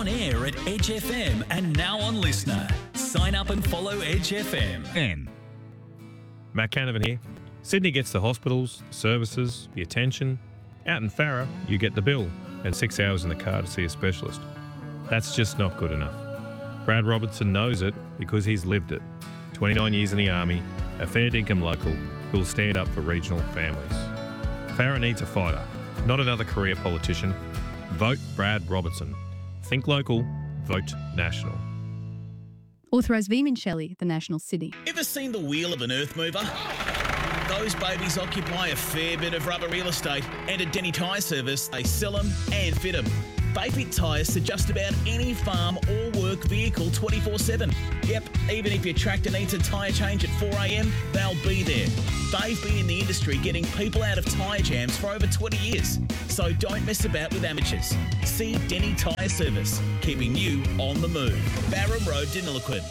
On air at Edge FM and now on Listener. Sign up and follow Edge FM. Matt Canavan here. Sydney gets the hospitals, the services, the attention. Out in Farrer, you get the bill and 6 hours in the car to see a specialist. That's just not good enough. Brad Robertson knows it because he's lived it. 29 years in the Army, a fair dinkum local who'll stand up for regional families. Farrer needs a fighter, not another career politician. Vote Brad Robertson. Think local, vote national. Authorised Veeman Shelley, The National City. Ever seen the wheel of an earth mover? Those babies occupy a fair bit of rubber real estate, and at Denny Tyre Service, they sell them and fit them. They fit tyres to just about any farm or work vehicle 24/7. Yep, even if your tractor needs a tyre change at 4 a.m, they'll be there. They've been in the industry getting people out of tyre jams for over 20 years. So don't mess about with amateurs. See Denny Tyre Service, keeping you on the move. Barham Road, Deniliquin.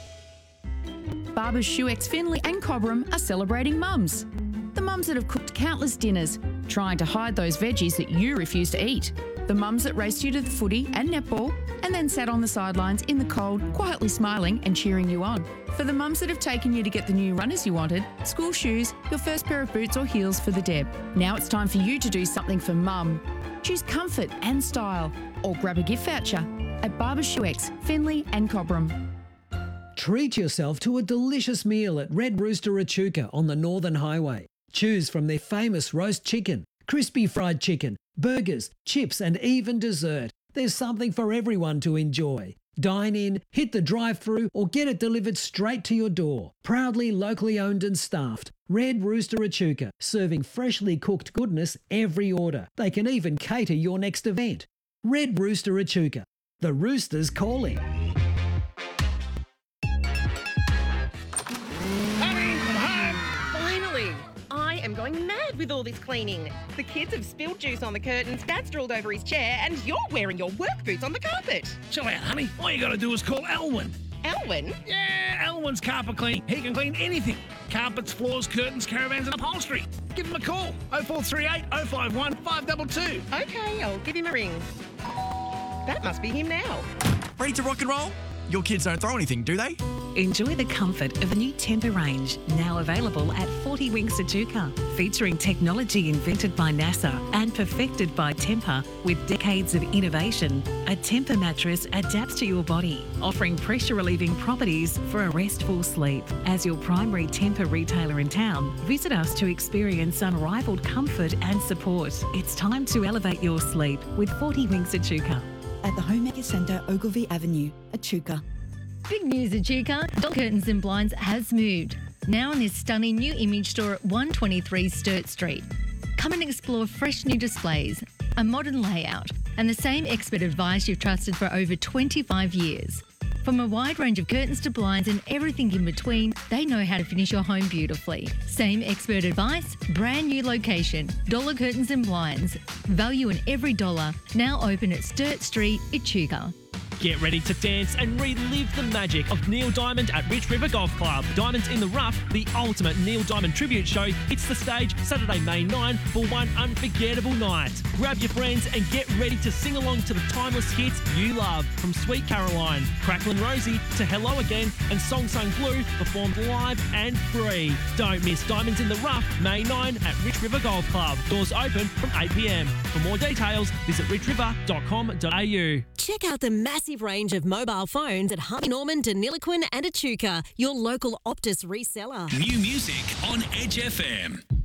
Barber's Shoex Finley and Cobram are celebrating mums. The mums that have cooked countless dinners, trying to hide those veggies that you refuse to eat. The mums that raced you to the footy and netball and then sat on the sidelines in the cold, quietly smiling and cheering you on. For the mums that have taken you to get the new runners you wanted, school shoes, your first pair of boots or heels for the Deb. Now it's time for you to do something for mum. Choose comfort and style, or grab a gift voucher at Barber's Shoex, Finley and Cobram. Treat yourself to a delicious meal at Red Rooster Echuca on the Northern Highway. Choose from their famous roast chicken, crispy fried chicken, burgers, chips and even dessert. There's something for everyone to enjoy. Dine in, hit the drive-thru or get it delivered straight to your door. Proudly locally owned and staffed. Red Rooster Echuca, serving freshly cooked goodness every order. They can even cater your next event. Red Rooster Echuca, the rooster's calling. I'm going mad with all this cleaning. The kids have spilled juice on the curtains, Dad's drooled over his chair, and you're wearing your work boots on the carpet. Chill out, honey. All you got to do is call Elwyn. Elwyn? Yeah, Elwyn's carpet cleaning. He can clean anything. Carpets, floors, curtains, caravans and upholstery. Give him a call. 0438 051 522. Okay, I'll give him a ring. That must be him now. Ready to rock and roll? Your kids don't throw anything, do they? Enjoy the comfort of the new Temper range, now available at 40 Winks Echuca. Featuring technology invented by NASA and perfected by Temper with decades of innovation, a Temper mattress adapts to your body, offering pressure-relieving properties for a restful sleep. As your primary Temper retailer in town, visit us to experience unrivaled comfort and support. It's time to elevate your sleep with 40 Winks Echuca. At the Homemaker Centre, Ogilvy Avenue, Echuca. Big news, Echuca. Doll Curtains and Blinds has moved. Now in this stunning new image store at 123 Sturt Street. Come and explore fresh new displays, a modern layout, and the same expert advice you've trusted for over 25 years. From a wide range of curtains to blinds and everything in between, they know how to finish your home beautifully. Same expert advice, brand new location, Dollar Curtains and Blinds. Value in every dollar. Now open at Sturt Street, Echuca. Get ready to dance and relive the magic of Neil Diamond at Rich River Golf Club. Diamonds in the Rough, the ultimate Neil Diamond tribute show, hits the stage Saturday, May 9 for one unforgettable night. Grab your friends and get ready to sing along to the timeless hits you love, from Sweet Caroline, Cracklin' Rosie to Hello Again and Song Sung Blue, performed live and free. Don't miss Diamonds in the Rough, May 9 at Rich River Golf Club. Doors open from 8 p.m. For more details, visit richriver.com.au. Check out the massive range of mobile phones at Harvey Norman, Deniliquin and Echuca, your local Optus reseller. New music on Edge FM.